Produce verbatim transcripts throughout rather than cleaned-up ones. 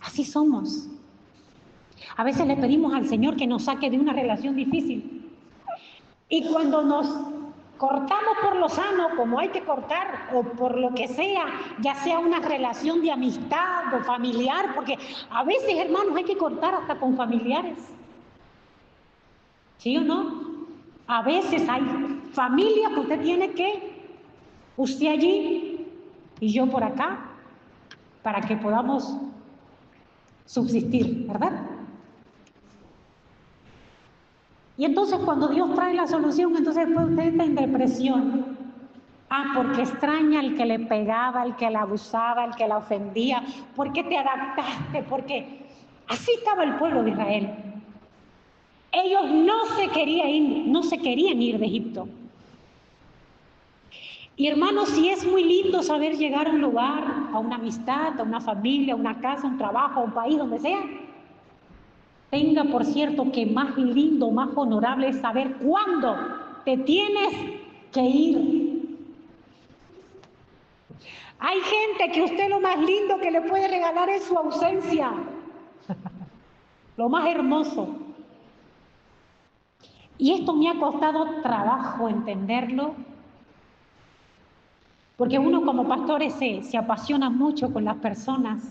Así somos. A veces le pedimos al Señor que nos saque de una relación difícil. Y cuando nos cortamos por lo sano, como hay que cortar, o por lo que sea, ya sea una relación de amistad o familiar, porque a veces, hermanos, hay que cortar hasta con familiares. ¿Sí o no? A veces hay familia que usted tiene que, usted allí y yo por acá, para que podamos subsistir, ¿verdad? Y entonces cuando Dios trae la solución, entonces después usted está en depresión. Ah, porque extraña al que le pegaba, al que la abusaba, al que la ofendía. ¿Por qué te adaptaste? Porque así estaba el pueblo de Israel. Ellos no se querían ir, no se querían ir de Egipto. Y hermanos, si es muy lindo saber llegar a un lugar, a una amistad, a una familia, a una casa, a un trabajo, a un país, donde sea, tenga por cierto que más lindo, más honorable es saber cuándo te tienes que ir. Hay gente que usted lo más lindo que le puede regalar es su ausencia. Lo más hermoso. Y esto me ha costado trabajo entenderlo, porque uno como pastores se, se apasiona mucho con las personas.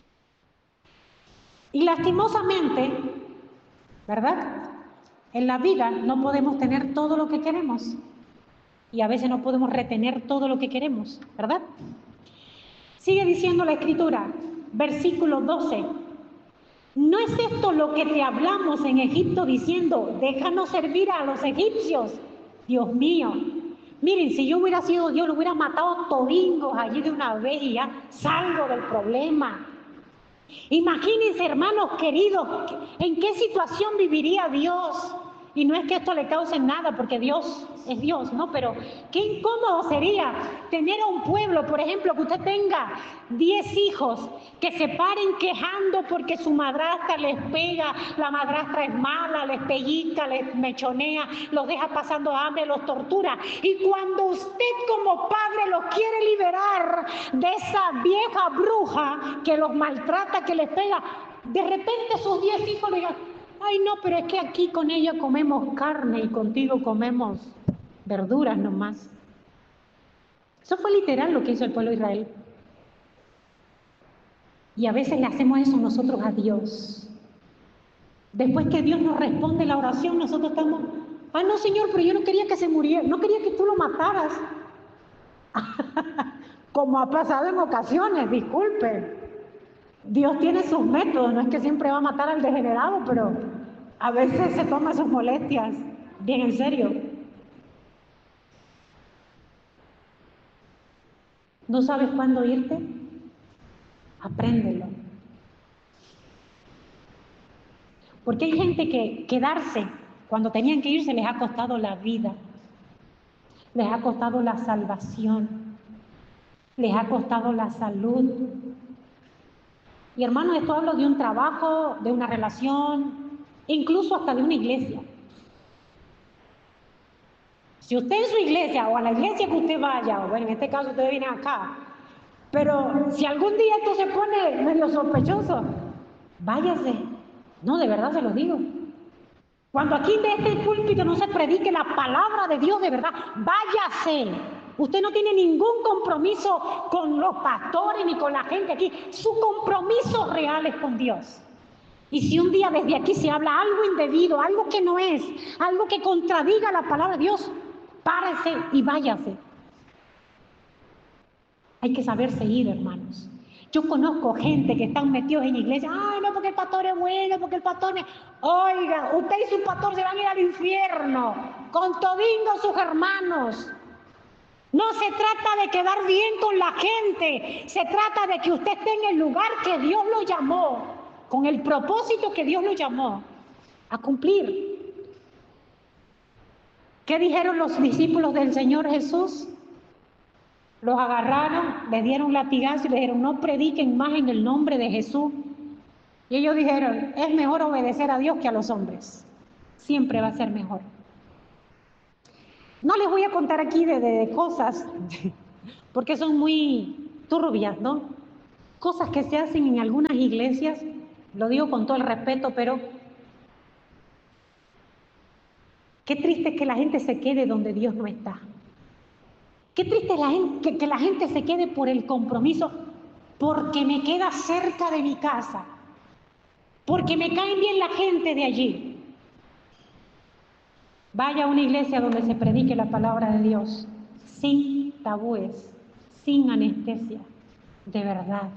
Y lastimosamente, ¿verdad? En la vida no podemos tener todo lo que queremos. Y a veces no podemos retener todo lo que queremos, ¿verdad? Sigue diciendo la Escritura, versículo doce. ¿No es esto lo que te hablamos en Egipto diciendo, déjanos servir a los egipcios? Dios mío, miren, si yo hubiera sido Dios, lo hubiera matado todingos allí de una vez y ya salgo del problema. Imagínense, hermanos queridos, en qué situación viviría Dios. Y no es que esto le cause nada, porque Dios es Dios, ¿no? Pero qué incómodo sería tener a un pueblo, por ejemplo, que usted tenga diez hijos que se paren quejando porque su madrastra les pega, la madrastra es mala, les pellizca, les mechonea, los deja pasando hambre, los tortura. Y cuando usted como padre los quiere liberar de esa vieja bruja que los maltrata, que les pega, de repente sus diez hijos le digan, ay no, pero es que aquí con ella comemos carne y contigo comemos verduras nomás. Eso fue literal lo que hizo el pueblo de Israel. Y a veces le hacemos eso nosotros a Dios. Después que Dios nos responde la oración, nosotros estamos, ah no Señor, pero yo no quería que se muriera, no quería que tú lo mataras. Como ha pasado en ocasiones, disculpe. Dios tiene sus métodos, no es que siempre va a matar al degenerado, pero a veces se toma sus molestias bien en serio. ¿No sabes cuándo irte? Apréndelo. Porque hay gente que quedarse cuando tenían que irse les ha costado la vida, les ha costado la salvación, les ha costado la salud. Y hermano, esto hablo de un trabajo, de una relación, incluso hasta de una iglesia. Si usted en su iglesia o a la iglesia que usted vaya, o bueno, en este caso usted viene acá, pero si algún día esto se pone medio sospechoso, váyase. No, de verdad se lo digo. Cuando aquí de este púlpito no se predique la palabra de Dios de verdad, váyase. Usted no tiene ningún compromiso con los pastores ni con la gente aquí. Su compromiso real es con Dios. Y si un día desde aquí se habla algo indebido, algo que no es, algo que contradiga la palabra de Dios, párese y váyase. Hay que saberse ir, hermanos. Yo conozco gente que están metidos en iglesia. Ay, no, porque el pastor es bueno, porque el pastor es... Oiga, usted y su pastor se van a ir al infierno, con todingo sus hermanos. No se trata de quedar bien con la gente, se trata de que usted esté en el lugar que Dios lo llamó, con el propósito que Dios lo llamó a cumplir. ¿Qué dijeron los discípulos del Señor Jesús? Los agarraron, les dieron latigazo y les dijeron, no prediquen más en el nombre de Jesús. Y ellos dijeron, es mejor obedecer a Dios que a los hombres. Siempre va a ser mejor. No les voy a contar aquí de, de, de cosas, porque son muy turbias, ¿no? cosas que se hacen en algunas iglesias, lo digo con todo el respeto, pero qué triste es que la gente se quede donde Dios no está. Qué triste es la gente, que, que la gente se quede por el compromiso, porque me queda cerca de mi casa, porque me caen bien la gente de allí. Vaya a una iglesia donde se predique la palabra de Dios, sin tabúes, sin anestesia, de verdad.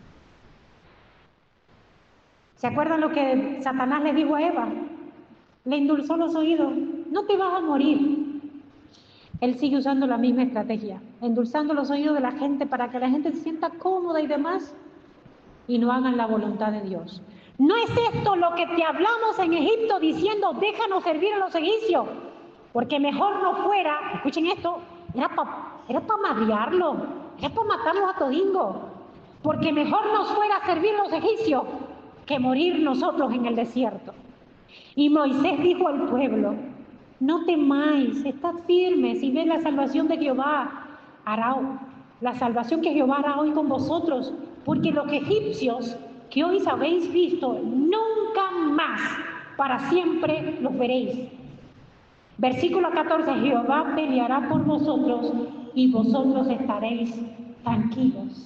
¿Se acuerdan lo que Satanás le dijo a Eva? Le endulzó los oídos, no te vas a morir. Él sigue usando la misma estrategia, endulzando los oídos de la gente para que la gente se sienta cómoda y demás, y no hagan la voluntad de Dios. ¿No es esto lo que te hablamos en Egipto diciendo, déjanos servir a los egipcios? Porque mejor no fuera, escuchen esto, era para era pa madrearlo, era para matarlos a todingo. Porque mejor nos fuera servir a los egipcios que morir nosotros en el desierto. Y Moisés dijo al pueblo, no temáis, estad firmes y ved la salvación de Jehová. Hará la salvación que Jehová hará hoy con vosotros, porque los egipcios que hoy habéis visto, nunca más, para siempre los veréis. Versículo catorce, Jehová peleará por vosotros y vosotros estaréis tranquilos.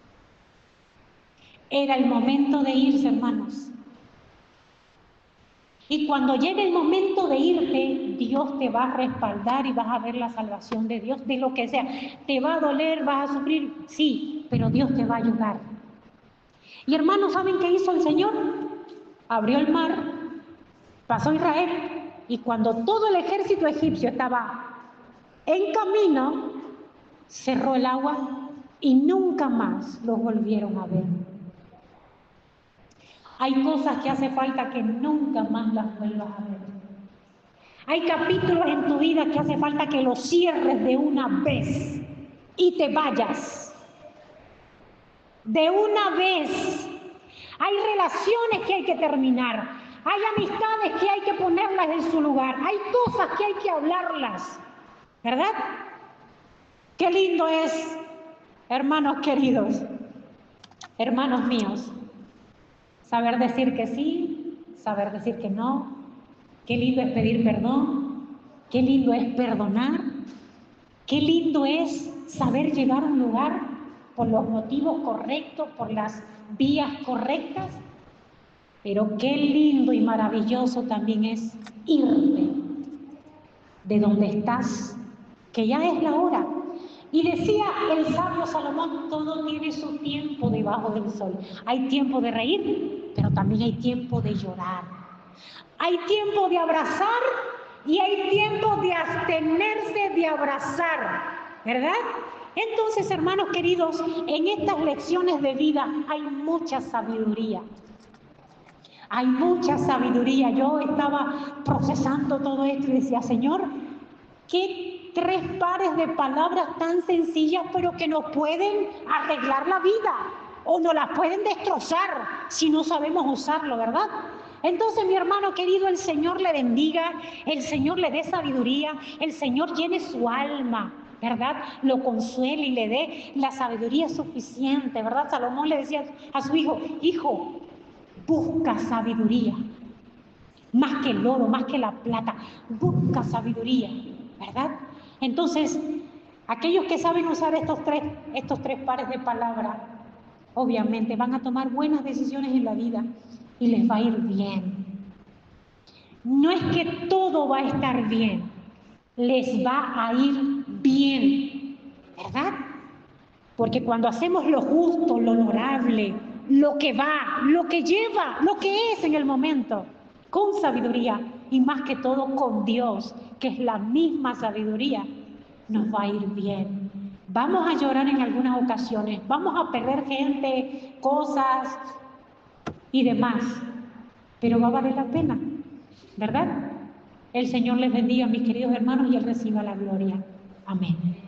Era el momento de irse, hermanos. Y cuando llegue el momento de irte, Dios te va a respaldar y vas a ver la salvación de Dios, de lo que sea. Te va a doler, vas a sufrir, sí, pero Dios te va a ayudar. Y hermanos, ¿saben qué hizo el Señor? Abrió el mar, pasó Israel, y cuando todo el ejército egipcio estaba en camino, cerró el agua y nunca más los volvieron a ver. Hay cosas que hace falta que nunca más las vuelvas a ver. Hay capítulos en tu vida que hace falta que los cierres de una vez y te vayas. De una vez. Hay relaciones que hay que terminar. Hay amistades que hay que ponerlas en su lugar. Hay cosas que hay que hablarlas. ¿Verdad? Qué lindo es, hermanos queridos, hermanos míos, saber decir que sí, saber decir que no. Qué lindo es pedir perdón. Qué lindo es perdonar. Qué lindo es saber llegar a un lugar por los motivos correctos, por las vías correctas. Pero qué lindo y maravilloso también es irte de donde estás, que ya es la hora. Y decía el sabio Salomón, todo tiene su tiempo debajo del sol. Hay tiempo de reír, pero también hay tiempo de llorar. Hay tiempo de abrazar y hay tiempo de abstenerse de abrazar, ¿verdad? Entonces, hermanos queridos, en estas lecciones de vida hay mucha sabiduría. Hay mucha sabiduría. Yo estaba procesando todo esto y decía, Señor, qué tres pares de palabras tan sencillas, pero que nos pueden arreglar la vida o nos las pueden destrozar si no sabemos usarlo, ¿verdad? Entonces, mi hermano querido, el Señor le bendiga, el Señor le dé sabiduría, el Señor llene su alma, ¿verdad? Lo consuele y le dé la sabiduría suficiente, ¿verdad? Salomón le decía a su hijo, hijo, busca sabiduría, más que el oro, más que la plata, busca sabiduría, ¿verdad? Entonces, aquellos que saben usar estos tres, estos tres pares de palabras, obviamente van a tomar buenas decisiones en la vida y les va a ir bien. No es que todo va a estar bien, les va a ir bien, ¿verdad? Porque cuando hacemos lo justo, lo honorable, lo que va, lo que lleva, lo que es en el momento, con sabiduría y más que todo con Dios, que es la misma sabiduría, nos va a ir bien. Vamos a llorar en algunas ocasiones, vamos a perder gente, cosas y demás, pero va a valer la pena, ¿verdad? El Señor les bendiga, mis queridos hermanos, y Él reciba la gloria. Amén.